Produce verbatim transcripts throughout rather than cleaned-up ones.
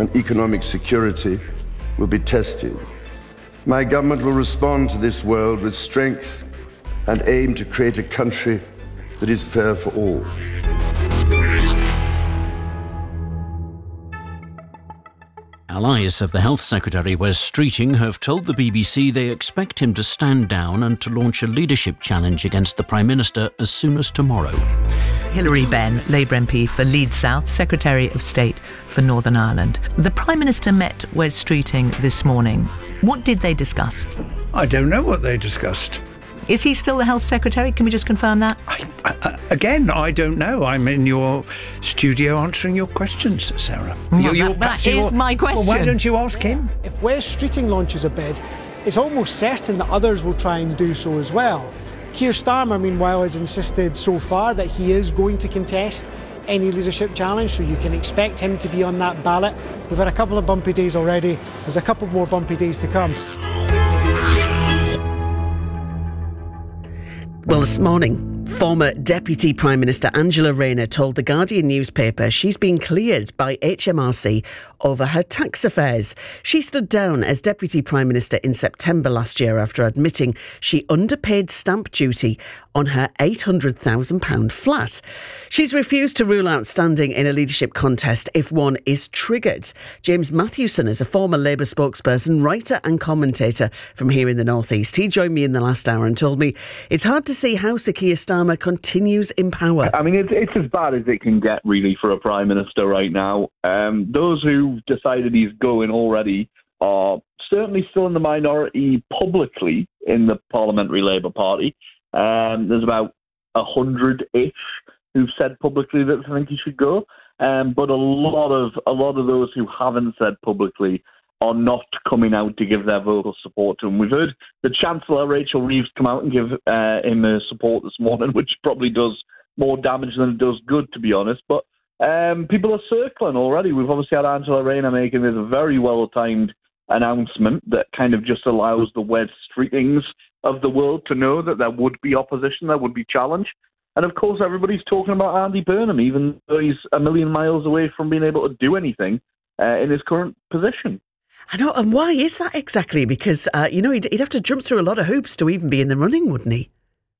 and economic security will be tested. My government will respond to this world with strength and aim to create a country that is fair for all. Allies of the Health Secretary Wes Streeting have told the B B C they expect him to stand down and to launch a leadership challenge against the Prime Minister as soon as tomorrow. Hilary Benn, Labour M P for Leeds South, Secretary of State for Northern Ireland. The Prime Minister met Wes Streeting this morning. What did they discuss? I don't know what they discussed. Is he still the Health Secretary? Can we just confirm that? I, I, again, I don't know. I'm in your studio answering your questions, Sarah. Well, you, that, that is my question. Well, why don't you ask him? If Wes Streeting launches a bid, it's almost certain that others will try and do so as well. Keir Starmer, meanwhile, has insisted so far that he is going to contest any leadership challenge, so you can expect him to be on that ballot. We've had a couple of bumpy days already. There's a couple more bumpy days to come. Well, this morning, former Deputy Prime Minister Angela Rayner told the Guardian newspaper she's been cleared by H M R C over her tax affairs. She stood down as Deputy Prime Minister in September last year after admitting she underpaid stamp duty on her eight hundred thousand pounds flat. She's refused to rule out standing in a leadership contest if one is triggered. James Matthewson is a former Labour spokesperson, writer and commentator from here in the North East. He joined me in the last hour and told me it's hard to see how Sir Keir Starmer continues in power. I mean, it's, it's as bad as it can get, really, for a Prime Minister right now. Um, those who've decided he's going already are certainly still in the minority publicly in the Parliamentary Labour Party. Um, there's about a hundred-ish who've said publicly that they think he should go, um, but a lot of a lot of those who haven't said publicly are not coming out to give their vocal support to him. We've heard the Chancellor, Rachel Reeves, come out and give uh, him a support this morning, which probably does more damage than it does good, to be honest. But um, people are circling already. We've obviously had Angela Rayner making this very well-timed announcement that kind of just allows the Wes Streetings of the world to know that there would be opposition, there would be challenge. And of course, everybody's talking about Andy Burnham, even though he's a million miles away from being able to do anything uh, in his current position. I know, and why is that exactly? Because, uh, you know, he'd, he'd have to jump through a lot of hoops to even be in the running, wouldn't he?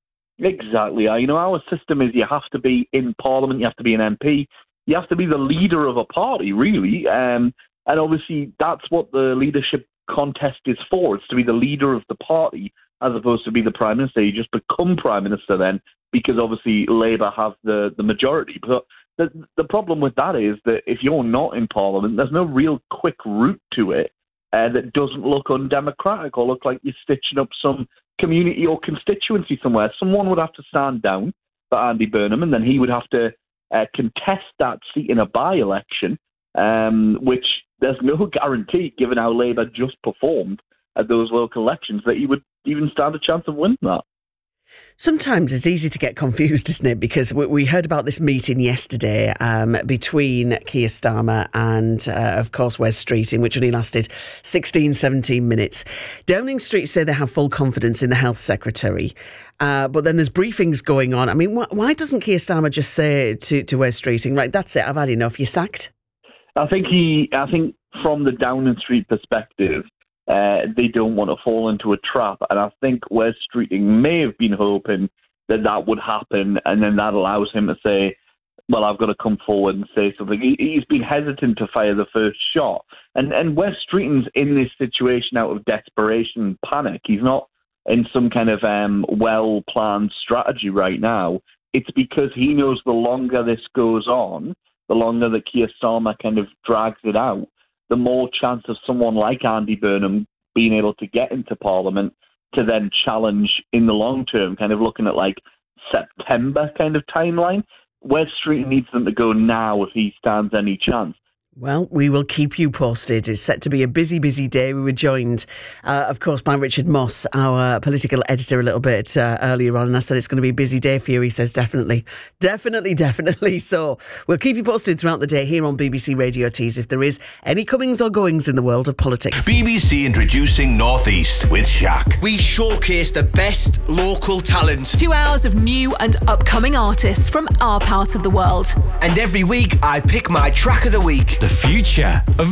Exactly. Uh, you know, our system is you have to be in Parliament, you have to be an M P, you have to be the leader of a party, really. Um, and obviously, that's what the leadership contest is for. It's to be the leader of the party, as opposed to be the Prime Minister. You just become Prime Minister then, because obviously Labour have the, the majority. But the, the problem with that is that if you're not in Parliament, there's no real quick route to it uh, that doesn't look undemocratic or look like you're stitching up some community or constituency somewhere. Someone would have to stand down for Andy Burnham, and then he would have to uh, contest that seat in a by-election, um, which there's no guarantee, given how Labour just performed at those local elections, that he would even stand a chance of winning that. Sometimes it's easy to get confused, isn't it? Because we, we heard about this meeting yesterday um, between Keir Starmer and, uh, of course, Wes Streeting, which only lasted sixteen, seventeen minutes. Downing Street say they have full confidence in the Health Secretary, uh, but then there's briefings going on. I mean, wh- why doesn't Keir Starmer just say to, to Wes Streeting, right, that's it, I've had enough, you're sacked? I think he, I think from the Downing Street perspective, Uh, they don't want to fall into a trap. And I think Wes Streeting may have been hoping that that would happen, and then that allows him to say, well, I've got to come forward and say something. He, he's been hesitant to fire the first shot. And, and Wes Streeting's in this situation out of desperation and panic. He's not in some kind of um, well-planned strategy right now. It's because he knows the longer this goes on, the longer that Keir Starmer kind of drags it out, the more chance of someone like Andy Burnham being able to get into Parliament to then challenge in the long term, kind of looking at like September kind of timeline. Wes Streeting needs them to go now if he stands any chance. Well, we will keep you posted. It's set to be a busy, busy day. We were joined, uh, of course, by Richard Moss, our political editor, a little bit uh, earlier on. And I said it's going to be a busy day for you. He says, definitely, definitely, definitely. So we'll keep you posted throughout the day here on B B C Radio Tees if there is any comings or goings in the world of politics. B B C introducing North East with Shaq. We showcase the best local talent. Two hours of new and upcoming artists from our part of the world. And every week I pick my track of the week. The future of